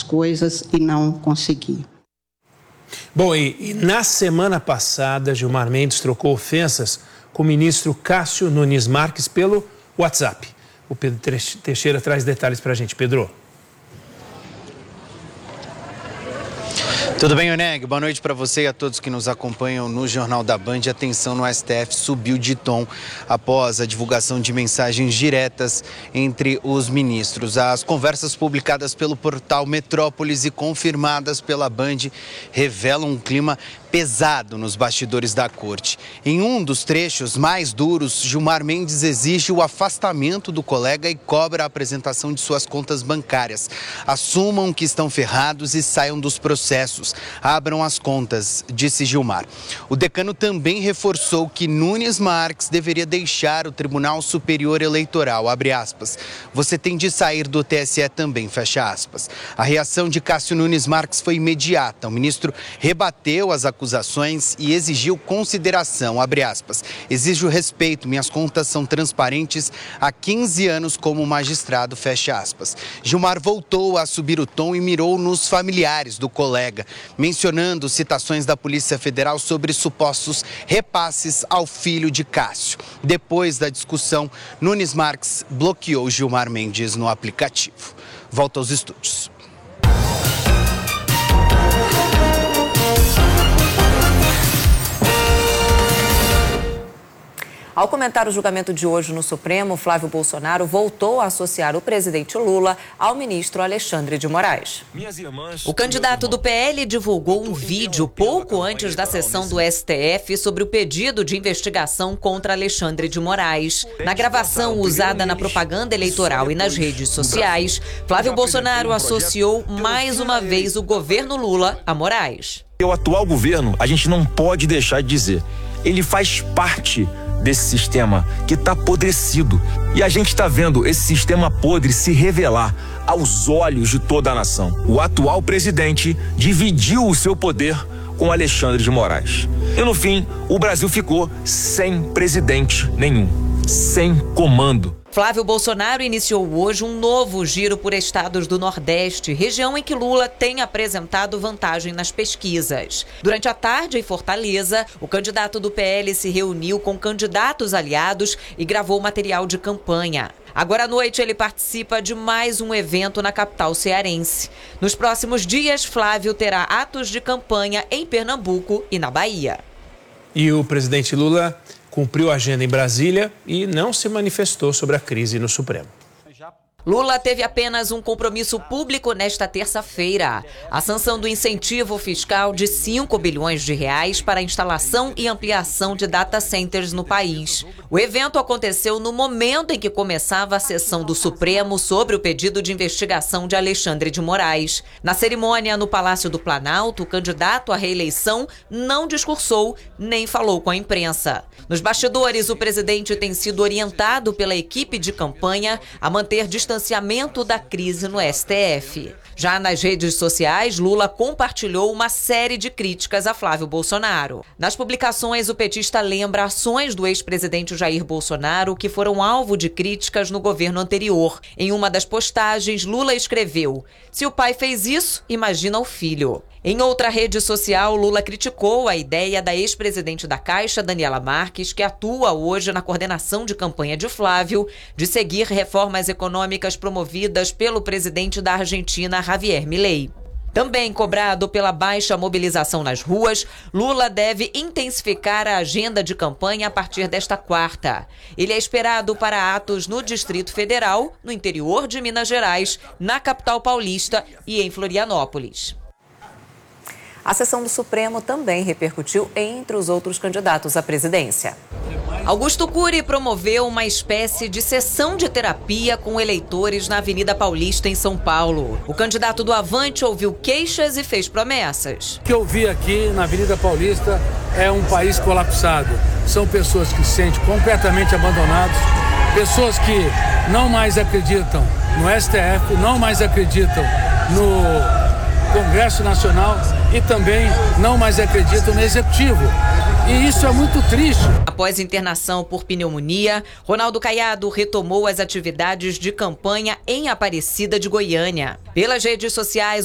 coisas e não consegui. Bom, e na semana passada, Gilmar Mendes trocou ofensas com o ministro Cássio Nunes Marques pelo WhatsApp. O Pedro Teixeira traz detalhes para a gente. Pedro. Tudo bem, Oneg? Boa noite para você e a todos que nos acompanham no Jornal da Band. A tensão no STF subiu de tom após a divulgação de mensagens diretas entre os ministros. As conversas publicadas pelo portal Metrópolis e confirmadas pela Band revelam um clima pesado nos bastidores da corte. Em um dos trechos mais duros, Gilmar Mendes exige o afastamento do colega e cobra a apresentação de suas contas bancárias. Assumam que estão ferrados e saiam dos processos. Abram as contas, disse Gilmar. O decano também reforçou que Nunes Marques deveria deixar o Tribunal Superior Eleitoral, abre aspas. Você tem de sair do TSE também, fecha aspas. A reação de Cássio Nunes Marques foi imediata. O ministro rebateu as acusações e exigiu consideração, abre aspas. Exijo respeito, minhas contas são transparentes há 15 anos como magistrado, fecha aspas. Gilmar voltou a subir o tom e mirou nos familiares do colega, mencionando citações da Polícia Federal sobre supostos repasses ao filho de Cássio. Depois da discussão, Nunes Marques bloqueou Gilmar Mendes no aplicativo. Volta aos estúdios. Ao comentar o julgamento de hoje no Supremo, Flávio Bolsonaro voltou a associar o presidente Lula ao ministro Alexandre de Moraes. O candidato do PL divulgou um vídeo pouco antes da sessão do STF sobre o pedido de investigação contra Alexandre de Moraes. Na gravação usada na propaganda eleitoral e nas redes sociais, Flávio Bolsonaro associou mais uma vez o governo Lula a Moraes. O atual governo, a gente não pode deixar de dizer, ele faz parte desse sistema que está apodrecido. E a gente está vendo esse sistema podre se revelar aos olhos de toda a nação. O atual presidente dividiu o seu poder com Alexandre de Moraes. E no fim, o Brasil ficou sem presidente nenhum, sem comando. Flávio Bolsonaro iniciou hoje um novo giro por estados do Nordeste, região em que Lula tem apresentado vantagem nas pesquisas. Durante a tarde, em Fortaleza, o candidato do PL se reuniu com candidatos aliados e gravou material de campanha. Agora à noite, ele participa de mais um evento na capital cearense. Nos próximos dias, Flávio terá atos de campanha em Pernambuco e na Bahia. E o presidente Lula cumpriu a agenda em Brasília e não se manifestou sobre a crise no Supremo. Lula teve apenas um compromisso público nesta terça-feira. A sanção do incentivo fiscal de 5 bilhões de reais para a instalação e ampliação de data centers no país. O evento aconteceu no momento em que começava a sessão do Supremo sobre o pedido de investigação de Alexandre de Moraes. Na cerimônia no Palácio do Planalto, o candidato à reeleição não discursou nem falou com a imprensa. Nos bastidores, o presidente tem sido orientado pela equipe de campanha a manter distanciamento da crise no STF. Já nas redes sociais, Lula compartilhou uma série de críticas a Flávio Bolsonaro. Nas publicações, o petista lembra ações do ex-presidente Jair Bolsonaro que foram alvo de críticas no governo anterior. Em uma das postagens, Lula escreveu: "Se o pai fez isso, imagina o filho." Em outra rede social, Lula criticou a ideia da ex-presidente da Caixa, Daniela Marques, que atua hoje na coordenação de campanha de Flávio, de seguir reformas econômicas promovidas pelo presidente da Argentina, Javier Milei. Também cobrado pela baixa mobilização nas ruas, Lula deve intensificar a agenda de campanha a partir desta quarta. Ele é esperado para atos no Distrito Federal, no interior de Minas Gerais, na capital paulista e em Florianópolis. A sessão do Supremo também repercutiu entre os outros candidatos à presidência. Augusto Cury promoveu uma espécie de sessão de terapia com eleitores na Avenida Paulista, em São Paulo. O candidato do Avante ouviu queixas e fez promessas. O que eu vi aqui na Avenida Paulista é um país colapsado. São pessoas que se sentem completamente abandonadas, pessoas que não mais acreditam no STF, não mais acreditam no Congresso Nacional e também não mais acreditam no Executivo. E isso é muito triste. Após internação por pneumonia, Ronaldo Caiado retomou as atividades de campanha em Aparecida de Goiânia. Pelas redes sociais,